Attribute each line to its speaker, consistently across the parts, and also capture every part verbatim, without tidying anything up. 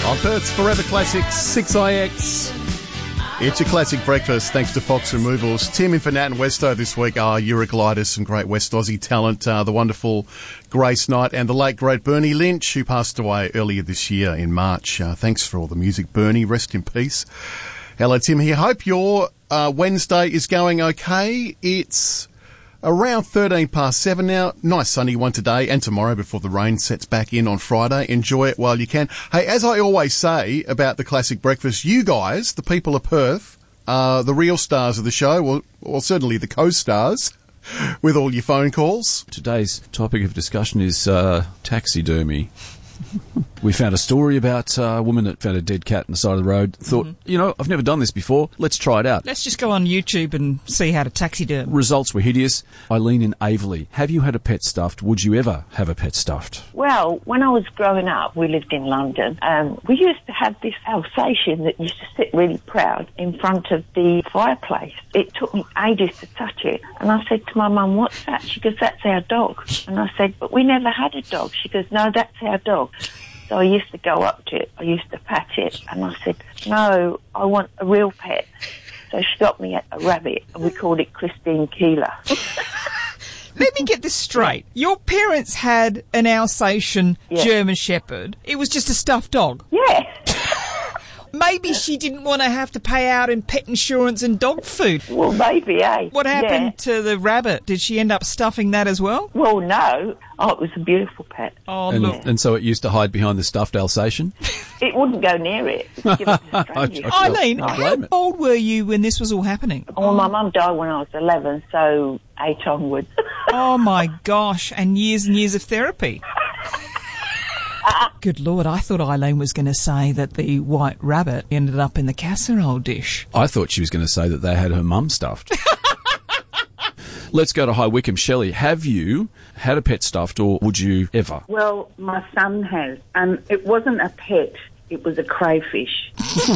Speaker 1: On Perth's Forever Classics, six I X. It's your classic breakfast, thanks to Fox Removals. Tim in for Nat and Westo this week are Euroglides, some great West Aussie talent, uh, the wonderful Grace Knight and the late, great Bernie Lynch, who passed away earlier this year in March. Uh, thanks for all the music, Bernie. Rest in peace. Hello, Tim here. Hope your uh, Wednesday is going okay. It's around thirteen past seven now. Nice sunny one today and tomorrow before the rain sets back in on Friday. Enjoy it while you can. Hey, as I always say about the classic breakfast, you guys, the people of Perth, are the real stars of the show, or, or certainly the co-stars, with all your phone calls.
Speaker 2: Today's topic of discussion is uh, taxidermy. We found a story about uh, a woman that found a dead cat on the side of the road. Thought, mm-hmm. you know, I've never done this before. Let's try it out.
Speaker 3: Let's just go on YouTube and see how to taxiderm.
Speaker 2: Results were hideous. Eileen in Averley. Have you had a pet stuffed? Would you ever have a pet stuffed?
Speaker 4: Well, when I was growing up, we lived in London. Um, we used to have this Alsatian that used to sit really proud in front of the fireplace. It took me ages to touch it. And I said to my mum, what's that? She goes, that's our dog. And I said, but we never had a dog. She goes, no, that's our dog. So I used to go up to it, I used to pat it, and I said, no, I want a real pet. So she got me a, a rabbit, and we called it Christine Keeler.
Speaker 3: Let me get this straight. Your parents had an Alsatian
Speaker 4: Yeah.
Speaker 3: German Shepherd. It was just a stuffed dog.
Speaker 4: Yeah.
Speaker 3: Maybe she didn't want to have to pay out in pet insurance and dog food.
Speaker 4: Well, maybe, eh?
Speaker 3: What happened
Speaker 4: Yeah.
Speaker 3: to the rabbit? Did she end up stuffing that as well?
Speaker 4: Well, no. Oh, it was a beautiful pet.
Speaker 3: Oh,
Speaker 2: And,
Speaker 3: look.
Speaker 2: and so it used to hide behind the stuffed Alsatian?
Speaker 4: It wouldn't go near it. It would give it to strangers.
Speaker 2: I- I-
Speaker 3: Eileen,
Speaker 2: I
Speaker 3: how
Speaker 2: blame it.
Speaker 3: old were you when this was all happening?
Speaker 4: Well, my mum died when I was eleven, so eight onwards.
Speaker 3: Oh, my gosh. And years and years of therapy. Good Lord, I thought Eileen was going to say that the white rabbit ended up in the casserole dish.
Speaker 2: I thought she was going to say that they had her mum stuffed. Let's go to High Wycombe. Shelley, have you had a pet stuffed, or would you ever?
Speaker 5: Well, my son has, and it wasn't a pet, it was a crayfish.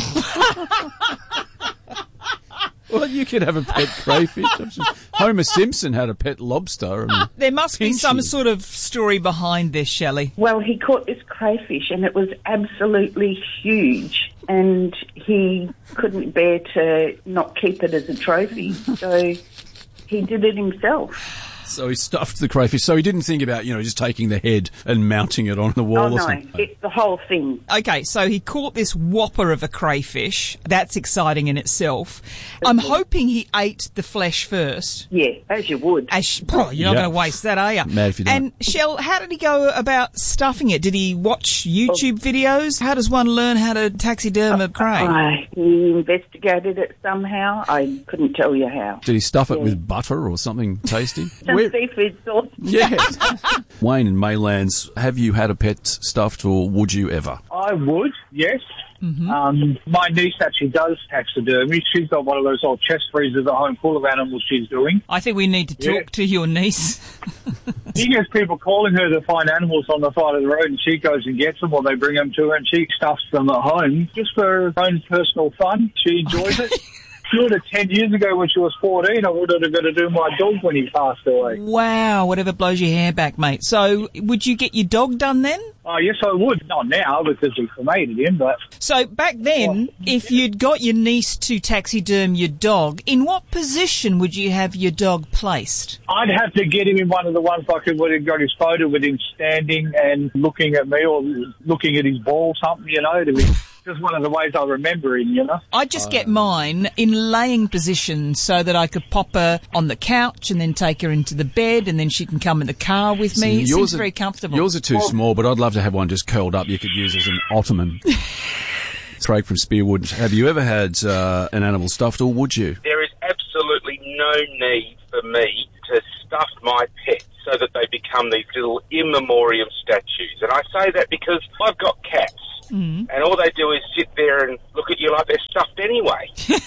Speaker 2: Well, you could have a pet crayfish. Homer Simpson had a pet lobster. I mean,
Speaker 3: There must be
Speaker 2: Pinchy.
Speaker 3: some sort of story behind this, Shelley.
Speaker 5: Well, he caught this crayfish, and it was absolutely huge, and he couldn't bear to not keep it as a trophy, so he did it himself.
Speaker 2: So he stuffed the crayfish. So he didn't think about, you know, just taking the head and mounting it on the wall
Speaker 5: Oh,
Speaker 2: or
Speaker 5: no,
Speaker 2: something.
Speaker 5: it's the whole thing.
Speaker 3: Okay, so he caught this whopper of a crayfish. That's exciting in itself. I'm hoping he ate the flesh first.
Speaker 5: Yeah, as you would.
Speaker 3: As sh- oh, you're not
Speaker 2: Yeah.
Speaker 3: going to waste that, are you?
Speaker 2: Mad if you don't.
Speaker 3: And, Shell, how did he go about stuffing it? Did he watch YouTube videos? How does one learn how to taxiderm a cray?
Speaker 5: I, he investigated it somehow. I couldn't tell you how.
Speaker 2: Did he stuff it
Speaker 5: Yeah.
Speaker 2: with butter or something tasty?
Speaker 5: Some
Speaker 2: Where-
Speaker 5: seafood sauce.
Speaker 2: Yes. Wayne in Maylands, have you had a pet stuffed, or would you ever?
Speaker 6: I would, yes. Um, my niece actually does taxidermy. She's got one of those old chest freezers at home full of animals she's doing.
Speaker 3: I think we need to talk
Speaker 6: Yeah.
Speaker 3: to your niece.
Speaker 6: She gets people calling her to find animals on the side of the road, and she goes and gets them, or they bring them to her, and she stuffs them at home just for her own personal fun. She enjoys it. She would have ten years ago when she was fourteen, I would have got to do my dog when he passed away.
Speaker 3: Wow, whatever blows your hair back, mate. So, would you get your dog done then?
Speaker 6: Oh, yes, I would. Not now, because we cremated him, but
Speaker 3: So, back then, if you'd got your niece to taxiderm your dog, in what position would you have your dog placed?
Speaker 6: I'd have to get him in one of the ones like it would have got his photo with him standing and looking at me, or looking at his ball, something, you know, to be just one of the ways I remember him, you know.
Speaker 3: I'd just get mine in laying position so that I could pop her on the couch and then take her into the bed, and then she can come in the car with me. It seems
Speaker 2: are,
Speaker 3: very comfortable.
Speaker 2: Yours are too small, but I'd love to have one just curled up you could use as an ottoman. Craig from Spearwood, have you ever had uh, an animal stuffed, or would you?
Speaker 7: There is absolutely no need for me to stuff my pets so that they become these little in memoriam statues. And I say that because I've got cats. Mm. And all they do is sit there and look at you like they're stuffed anyway.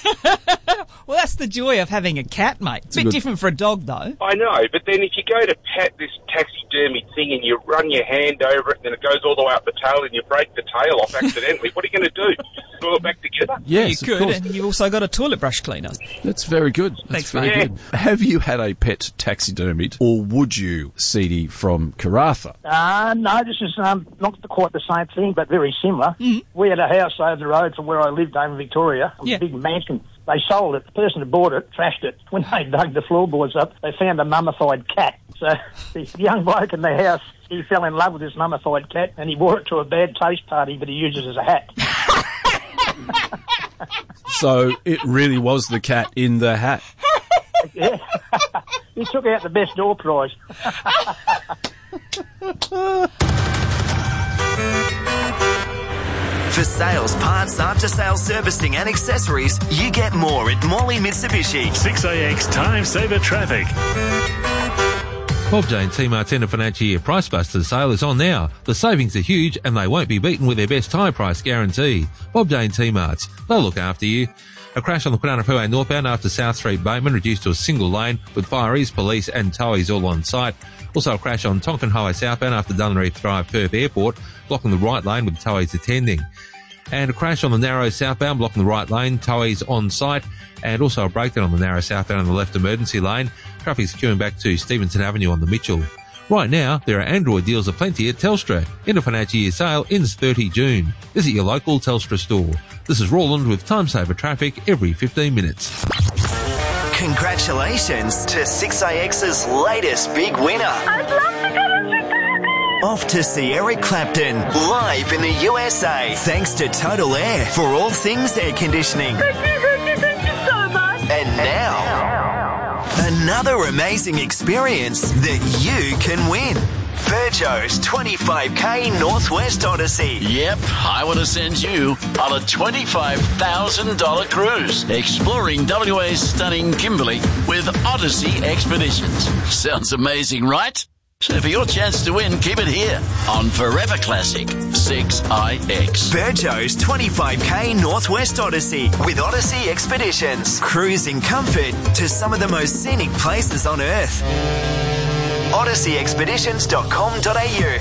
Speaker 3: Well, that's the joy of having a cat, mate. It's a bit
Speaker 2: good-
Speaker 3: different for a dog, though.
Speaker 7: I know, but then if you go to pat this taxidermy thing and you run your hand over it and then it goes all the way up the tail and you break the tail off accidentally, what are you going to do? Glue it back together
Speaker 8: together.
Speaker 2: Yes,
Speaker 3: you
Speaker 2: of
Speaker 3: could,
Speaker 2: course.
Speaker 3: and you've also got a toilet brush cleaner.
Speaker 2: That's very good.
Speaker 3: Thanks,
Speaker 2: That's very
Speaker 8: mate.
Speaker 2: good. Have you had a pet taxidermied, or would you, Seedy from Karratha?
Speaker 9: Uh, no, this is um, not quite the same thing, but very similar.
Speaker 3: Mm.
Speaker 9: We had a house over the road from where I lived over in Victoria, a
Speaker 3: Yeah.
Speaker 9: big mansion. They sold it. The person who bought it trashed it. When they dug the floorboards up, they found a mummified cat. So the young bloke in the house, he fell in love with this mummified cat, and he wore it to a bad taste party, but he used it as a hat.
Speaker 2: So it really was the cat in the hat.
Speaker 9: Yeah. He took out the best door prize.
Speaker 10: For sales, parts, after-sales servicing and accessories, you get more at Morley Mitsubishi.
Speaker 11: six A X Time Saver Traffic.
Speaker 12: Bob Jane T-Mart's end of financial year Price Buster sale is on now. The savings are huge and they won't be beaten with their best high price guarantee. Bob Jane T-Mart's, they'll look after you. A crash on the Kwinana Freeway northbound after South Street Bateman reduced to a single lane with fireys, police and towies all on site. Also a crash on Tonkin Highway southbound after Dunreath Drive, Perth Airport, blocking the right lane with towies attending. And a crash on the narrow southbound, blocking the right lane, towies on site, and also a breakdown on the narrow southbound on the left emergency lane. Traffic's queuing back to Stevenson Avenue on the Mitchell. Right now, there are Android deals aplenty at Telstra. End of financial year sale ends thirtieth of June. Visit your local Telstra store. This is Roland with Time Saver Traffic every fifteen minutes.
Speaker 10: Congratulations to six A X's latest big winner.
Speaker 4: I'd love to go to Chicago.
Speaker 10: Off to see Eric Clapton live in the U S A. Thanks to Total Air for all things air conditioning.
Speaker 4: Thank you, thank you, thank you so much.
Speaker 10: And now, another amazing experience that you can win. Virgo's twenty-five K Northwest Odyssey.
Speaker 13: Yep, I want to send you on a twenty-five thousand dollars cruise exploring W A's stunning Kimberley with Odyssey Expeditions. Sounds amazing, right? So for your chance to win, keep it here on Forever Classic six I X.
Speaker 10: Virgo's twenty-five K Northwest Odyssey with Odyssey Expeditions. Cruise in comfort to some of the most scenic places on Earth. odyssey expeditions dot com dot a u.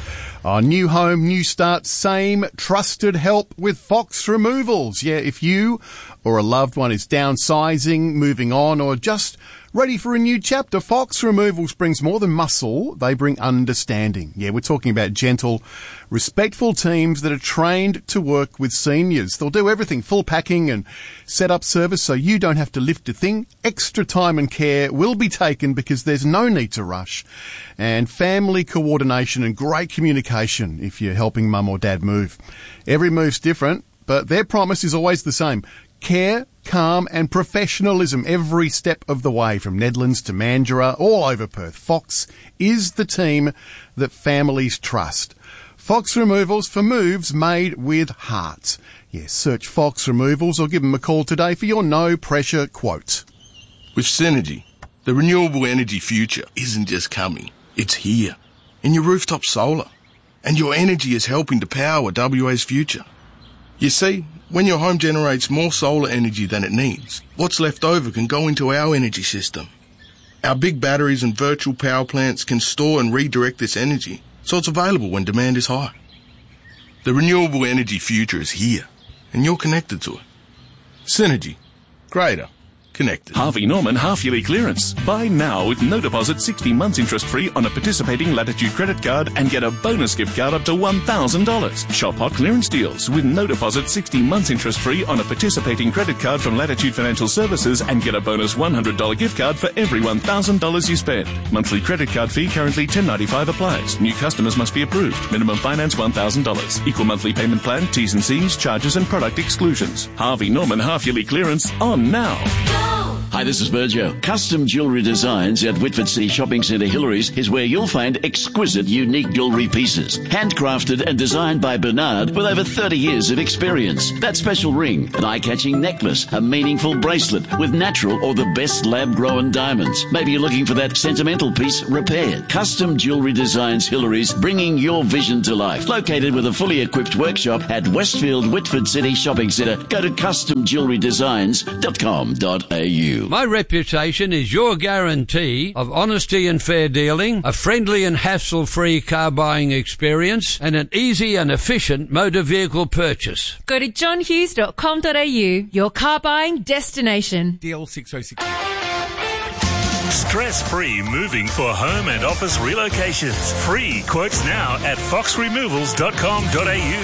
Speaker 1: Our new home, new start, same trusted help with Fox Removals. Yeah, if you or a loved one is downsizing, moving on, or just ready for a new chapter, Fox Removals brings more than muscle, they bring understanding. Yeah, we're talking about gentle, respectful teams that are trained to work with seniors. They'll do everything, full packing and set up service so you don't have to lift a thing. Extra time and care will be taken because there's no need to rush. And family coordination and great communication if you're helping mum or dad move. Every move's different, but their promise is always the same. Care, calm and professionalism every step of the way, from Nedlands to Mandurah, all over Perth. Fox is the team that families trust. Fox Removals for moves made with heart. Yes, search Fox Removals or give them a call today for your no-pressure quote.
Speaker 14: With Synergy, the renewable energy future isn't just coming, it's here. In your rooftop solar. And your energy is helping to power W A's future. You see, when your home generates more solar energy than it needs, what's left over can go into our energy system. Our big batteries and virtual power plants can store and redirect this energy so it's available when demand is high. The renewable energy future is here, and you're connected to it. Synergy. Greater. Connected.
Speaker 11: Harvey Norman half-yearly clearance. Buy now with no deposit, sixty months interest-free on a participating Latitude credit card and get a bonus gift card up to one thousand dollars. Shop hot clearance deals with no deposit, sixty months interest-free on a participating credit card from Latitude Financial Services and get a bonus one hundred dollars gift card for every one thousand dollars you spend. Monthly credit card fee currently ten ninety-five applies. New customers must be approved. Minimum finance one thousand dollars. Equal monthly payment plan, T's and C's, charges and product exclusions. Harvey Norman half-yearly clearance on now.
Speaker 13: Hi, this is Virgio. Custom Jewellery Designs at Whitford City Shopping Centre Hillary's is where you'll find exquisite, unique jewellery pieces. Handcrafted and designed by Bernard with over thirty years of experience. That special ring, an eye-catching necklace, a meaningful bracelet with natural or the best lab-grown diamonds. Maybe you're looking for that sentimental piece repaired. Custom Jewellery Designs Hillary's, bringing your vision to life. Located with a fully equipped workshop at Westfield Whitford City Shopping Centre. Go to custom jewellery designs dot com dot a u.
Speaker 8: you. My reputation is your guarantee of honesty and fair dealing, a friendly and hassle-free car buying experience, and an easy and efficient motor vehicle purchase.
Speaker 15: Go to john hughes dot com dot a u, your car buying destination.
Speaker 16: D L six oh six.
Speaker 17: Stress-free moving for home and office relocations. Free quotes now at fox removals dot com dot a u.